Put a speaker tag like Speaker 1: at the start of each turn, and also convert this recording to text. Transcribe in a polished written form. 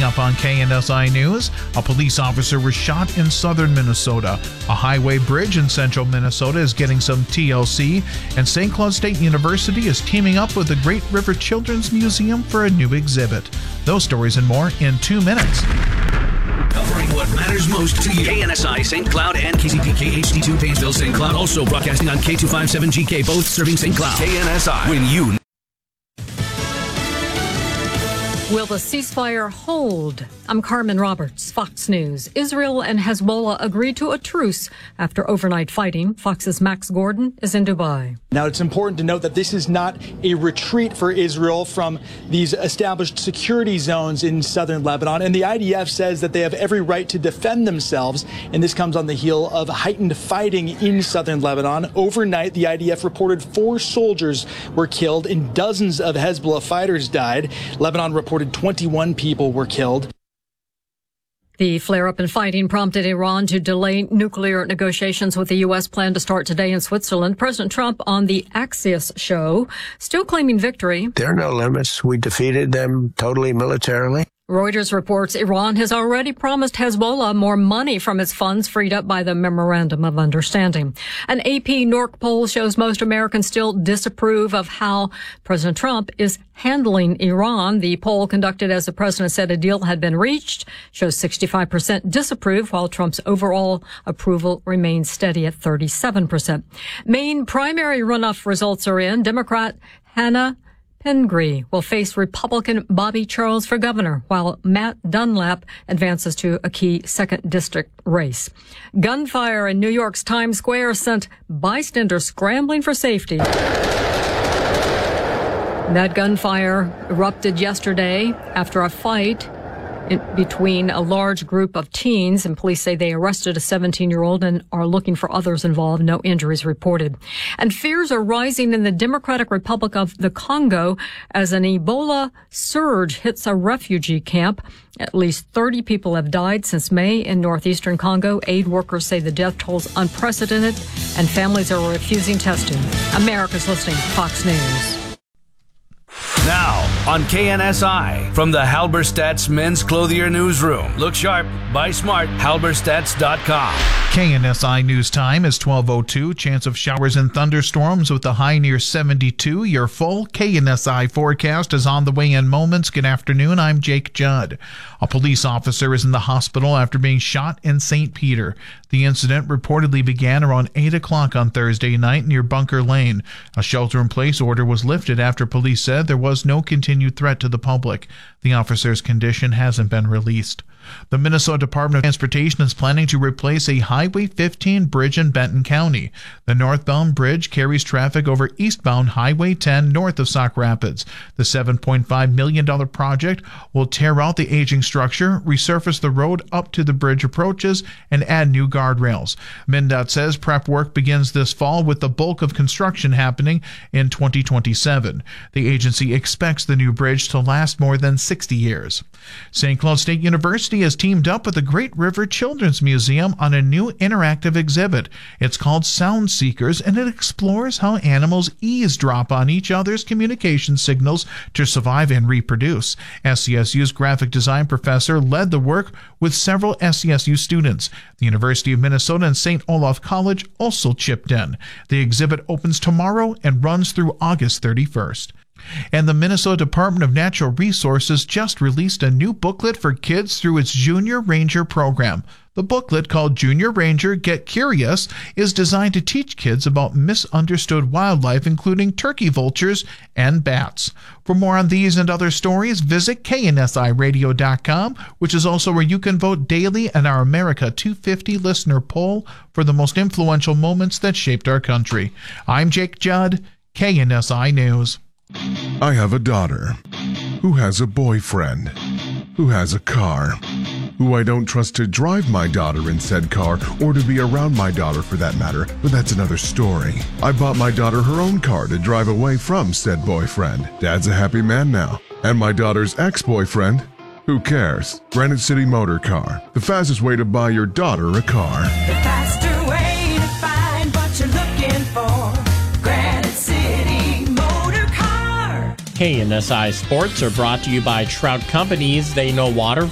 Speaker 1: up on KNSI News. A police officer was shot in southern Minnesota. A highway bridge in central Minnesota is getting some TLC, and St. Cloud State University is teaming up with the Great River Children's Museum for a new exhibit. Those stories and more in 2 minutes.
Speaker 2: Covering what matters most to you. KNSI St. Cloud and KCPK HD2 Painesville St. Cloud. Also broadcasting on K257GK, both serving St. Cloud. KNSI. When you...
Speaker 3: Will the ceasefire hold? I'm Carmen Roberts, Fox News. Israel and Hezbollah agreed to a truce after overnight fighting. Fox's Max Gordon is in Dubai.
Speaker 4: Now, it's important to note that this is not a retreat for Israel from these established security zones in southern Lebanon. And the IDF says that they have every right to defend themselves. And this comes on the heel of heightened fighting in southern Lebanon. Overnight, the IDF reported 4 soldiers were killed and dozens of Hezbollah fighters died. Lebanon reported 21 people were killed.
Speaker 3: The flare-up in fighting prompted Iran to delay nuclear negotiations with the U.S. planned to start today in Switzerland. President Trump on the Axios show, still claiming victory.
Speaker 5: There are no limits. We defeated them totally militarily.
Speaker 3: Reuters reports Iran has already promised Hezbollah more money from its funds freed up by the Memorandum of Understanding. An AP NORC poll shows most Americans still disapprove of how President Trump is handling Iran. The poll, conducted as the president said a deal had been reached, shows 65% disapprove, while Trump's overall approval remains steady at 37%. Maine primary runoff results are in. Democrat Hannah Pingree will face Republican Bobby Charles for governor, while Matt Dunlap advances to a key 2nd district race. Gunfire in New York's Times Square sent bystanders scrambling for safety. That gunfire erupted yesterday after a fight between a large group of teens, and police say they arrested a 17-year-old and are looking for others involved. No injuries reported. And fears are rising in the Democratic Republic of the Congo as an Ebola surge hits a refugee camp. At least 30 people have died since May in northeastern Congo. Aid workers say the death toll's unprecedented, and families are refusing testing. America's listening. Fox News.
Speaker 2: Now, on KNSI, from the Halberstadt's Men's Clothier Newsroom. Look sharp, buy smart, halberstadts.com.
Speaker 1: KNSI News Time is 12:02. Chance of showers and thunderstorms with a high near 72. Your full KNSI forecast is on the way in moments. Good afternoon. I'm Jake Judd. A police officer is in the hospital after being shot in St. Peter. The incident reportedly began around 8 o'clock on Thursday night near Bunker Lane. A shelter-in-place order was lifted after police said there was no continued threat to the public. The officer's condition hasn't been released. The Minnesota Department of Transportation is planning to replace a Highway 15 bridge in Benton County. The northbound bridge carries traffic over eastbound Highway 10 north of Sauk Rapids. The $7.5 million project will tear out the aging structure, resurface the road up to the bridge approaches, and add new guardrails. MnDOT says prep work begins this fall with the bulk of construction happening in 2027. The agency expects the new bridge to last more than 60 years. St. Cloud State University has teamed up with the Great River Children's Museum on a new interactive exhibit. It's called Sound Seekers, and it explores how animals eavesdrop on each other's communication signals to survive and reproduce. SCSU's graphic design professor led the work with several SCSU students. The University of Minnesota and St. Olaf College also chipped in. The exhibit opens tomorrow and runs through August 31st. And the Minnesota Department of Natural Resources just released a new booklet for kids through its Junior Ranger program. The booklet, called Junior Ranger Get Curious, is designed to teach kids about misunderstood wildlife, including turkey vultures and bats. For more on these and other stories, visit KNSIRadio.com, which is also where you can vote daily in our America 250 listener poll for the most influential moments that shaped our country. I'm Jake Judd, KNSI News.
Speaker 6: I have a daughter who has a boyfriend who has a car who I don't trust to drive my daughter in said car or to be around my daughter for that matter, but that's another story. I bought my daughter her own car to drive away from said boyfriend. Dad's a happy man now. And my daughter's ex-boyfriend? Who cares? Granite City Motor Car, the fastest way to buy your daughter a car.
Speaker 7: The faster way to find what you're looking for. Granite City Motor Car.
Speaker 8: KNSI Sports are brought to you by Trout Companies. They know water